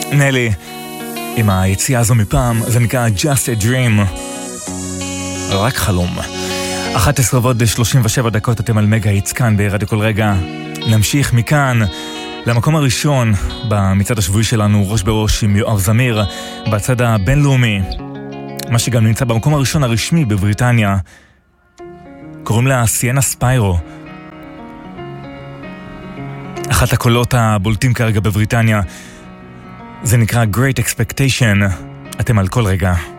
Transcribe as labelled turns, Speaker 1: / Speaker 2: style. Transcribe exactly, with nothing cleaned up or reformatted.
Speaker 1: נלי, עם היציאה הזו מפעם, זה נקרא Just a Dream. רק חלום. אחת עשרה ועוד שלושים ושבע דקות, אתם על מגה היטס כאן ברדיו כל רגע. נמשיך מכאן למקום הראשון במצעד השבועי שלנו, ראש בראש עם יואב זמיר, בצד הבינלאומי. מה שגם נמצא במקום הראשון הרשמי בבריטניה, קוראים לה סיינה ספיירו. אחת הקולות הבולטים כרגע בבריטניה, זה נקרא Great Expectation. אתם על כל רגע.